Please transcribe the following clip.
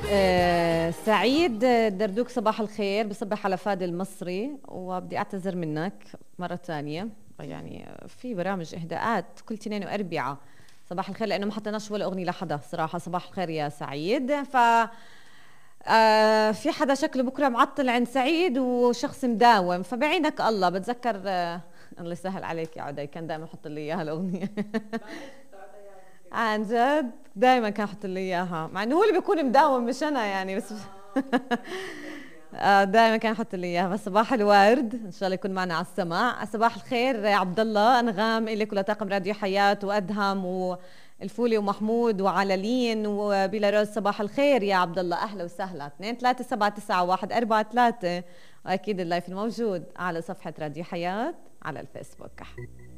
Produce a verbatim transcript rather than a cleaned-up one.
آه سعيد دردوك، صباح الخير. بصبح على فادي المصري، وبدي اعتذر منك مرة ثانية. يعني في برامج اهداءات كل اثنين واربعاء صباح الخير، لانه ما حطيناش ولا اغنية لحدا صراحة. صباح الخير يا سعيد. ف آه في حدا شكله بكره معطل عند سعيد وشخص مداوم، فبعينك الله. بتذكر آه الله يسهل عليك يا عدي، كان دائما يحط لي اياها الاغنية. عن جد دائما كان يحط لي اياها، مع انه هو اللي بيكون مداوم مش انا يعني، بس آه دائما كان يحط لي اياها. بس صباح الورد، ان شاء الله يكون معنا على السماع. صباح الخير يا عبد الله، انغام الك ولطاقم راديو حياه وادهم والفولي ومحمود وعلالين وبيلاروز. صباح الخير يا عبد الله، اهلا وسهلا. اثنين ثلاثة سبعة تسعة واحد أربعة ثلاثة، واكيد اللايف الموجود على صفحه راديو حياه على الفيسبوك.